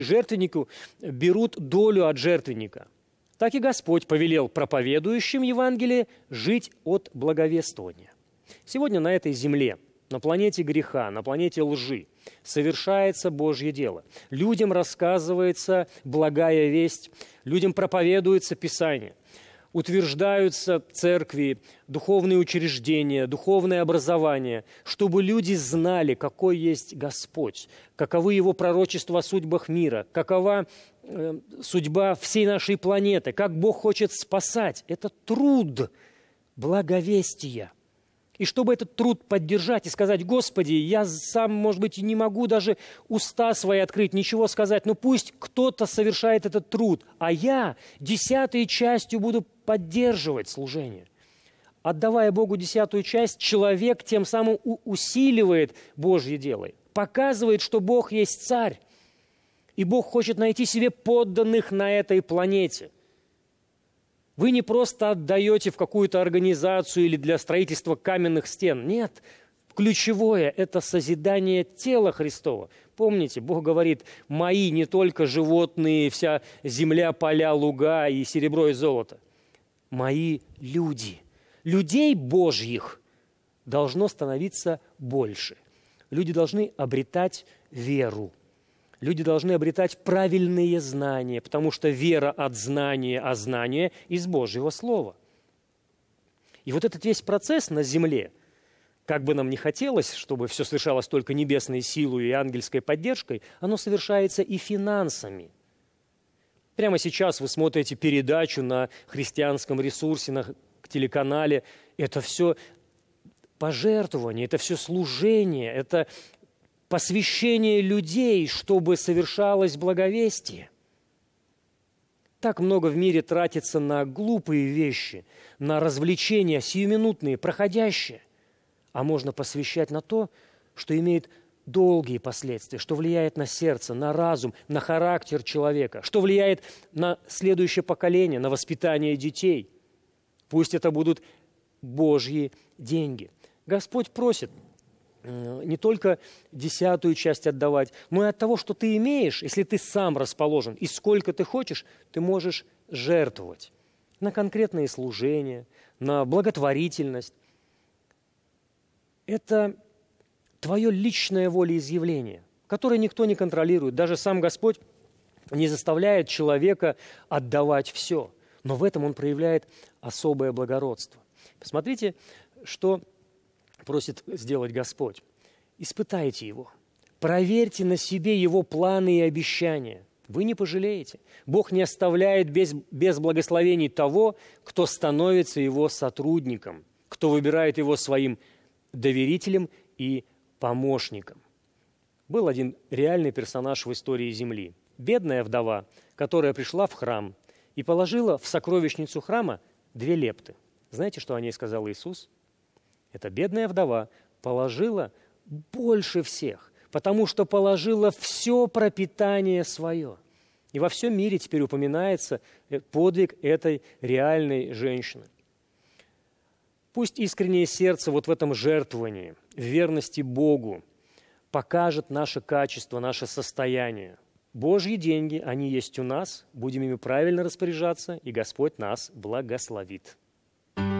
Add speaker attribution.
Speaker 1: жертвеннику берут долю от жертвенника. Так и Господь повелел проповедующим Евангелие жить от благовествования. Сегодня на этой земле, на планете греха, на планете лжи, совершается Божье дело. Людям рассказывается благая весть, людям проповедуется Писание, утверждаются церкви, духовные учреждения, духовное образование, чтобы люди знали, какой есть Господь, каковы Его пророчества о судьбах мира, какова судьба всей нашей планеты, как Бог хочет спасать. Это труд благовестия. И чтобы этот труд поддержать и сказать: Господи, я сам, может быть, и не могу даже уста свои открыть, ничего сказать, но пусть кто-то совершает этот труд, а я 10-й частью буду поддерживать служение. Отдавая Богу 10-ю часть, человек тем самым усиливает Божье дело, показывает, что Бог есть царь, и Бог хочет найти себе подданных на этой планете. Вы не просто отдаете в какую-то организацию или для строительства каменных стен. Нет, ключевое – это созидание тела Христова. Помните, Бог говорит: «Мои не только животные, вся земля, поля, луга и серебро и золото. Мои люди». Людей Божьих должно становиться больше. Люди должны обретать веру. Люди должны обретать правильные знания, потому что вера от знания, а знание из Божьего Слова. И вот этот весь процесс на земле, как бы нам ни хотелось, чтобы все совершалось только небесной силой и ангельской поддержкой, оно совершается и финансами. Прямо сейчас вы смотрите передачу на христианском ресурсе, на телеканале. Это все пожертвование, это все служение, это посвящение людей, чтобы совершалось благовестие. Так много в мире тратится на глупые вещи, на развлечения сиюминутные, проходящие. А можно посвящать на то, что имеет долгие последствия, что влияет на сердце, на разум, на характер человека, что влияет на следующее поколение, на воспитание детей. Пусть это будут Божьи деньги. Господь просит не только 10-ю часть отдавать, но и от того, что ты имеешь, если ты сам расположен, и сколько ты хочешь, ты можешь жертвовать на конкретные служения, на благотворительность. Это твое личное волеизъявление, которое никто не контролирует. Даже сам Господь не заставляет человека отдавать все, но в этом Он проявляет особое благородство. Посмотрите, что просит сделать Господь. Испытайте Его. Проверьте на себе Его планы и обещания. Вы не пожалеете. Бог не оставляет без благословений того, кто становится Его сотрудником, кто выбирает Его своим доверителем и помощником. Был один реальный персонаж в истории Земли. Бедная вдова, которая пришла в храм и положила в сокровищницу храма 2 лепты. Знаете, что о ней сказал Иисус? Эта бедная вдова положила больше всех, потому что положила все пропитание свое. И во всем мире теперь упоминается подвиг этой реальной женщины. Пусть искреннее сердце вот в этом жертвовании, в верности Богу покажет наше качество, наше состояние. Божьи деньги, они есть у нас, будем ими правильно распоряжаться, и Господь нас благословит.